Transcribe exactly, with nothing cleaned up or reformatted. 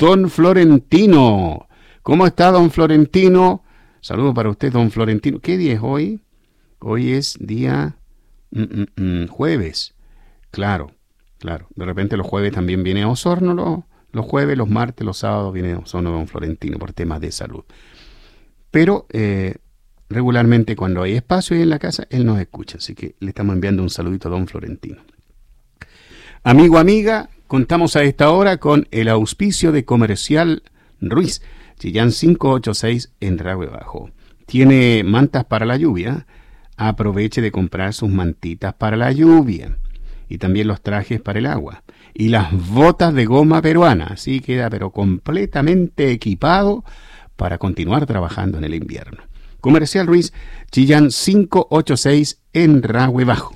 don Florentino. ¿Cómo está, don Florentino? Saludo para usted, don Florentino. ¿Qué día es hoy? Hoy es día mm, mm, mm, jueves. Claro, claro. De repente los jueves también viene a Osorno, ¿no? Los jueves, los martes, los sábados viene a Osorno don Florentino por temas de salud. Pero eh, regularmente cuando hay espacio ahí en la casa, él nos escucha. Así que le estamos enviando un saludito a don Florentino. Amigo, amiga, contamos a esta hora con el auspicio de Comercial Ruiz, Chillán quinientos ochenta y seis en Rahue Bajo. Tiene mantas para la lluvia. Aproveche de comprar sus mantitas para la lluvia. Y también los trajes para el agua. Y las botas de goma peruana. Así queda pero completamente equipado para continuar trabajando en el invierno. Comercial Ruiz, Chillán quinientos ochenta y seis en Rahue Bajo.